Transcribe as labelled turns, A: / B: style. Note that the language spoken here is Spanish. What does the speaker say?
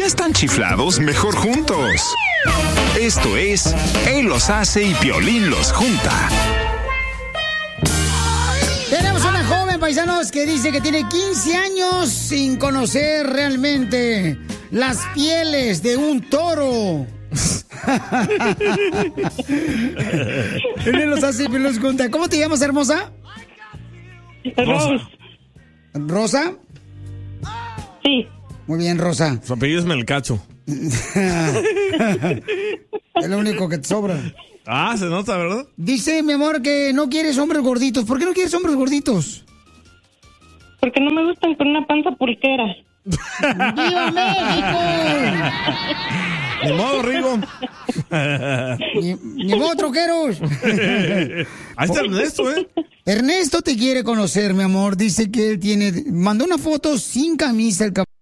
A: ya están chiflados, mejor juntos. Esto es Él los hace y Piolín los junta.
B: Tenemos una joven, paisanos, que dice que tiene 15 años sin conocer realmente las pieles de un toro. Él los hace y Piolín los junta. ¿Cómo te llamas, hermosa?
C: Rosa.
B: ¿Rosa?
C: Sí.
B: Muy bien, Rosa.
D: Su apellido es Melcacho.
B: Es lo único que te sobra.
D: Ah, se nota, ¿verdad?
B: Dice, mi amor, que no quieres hombres gorditos. ¿Por qué no quieres hombres gorditos?
C: Porque no me gustan con una panza pulquera.
B: ¡Viva México!
D: Ni modo, Rigo.
B: Ni modo, troqueros.
D: Ahí está Ernesto, ¿eh?
B: Ernesto te quiere conocer, mi amor. Dice que él tiene... Mandó una foto sin camisa el cabrón.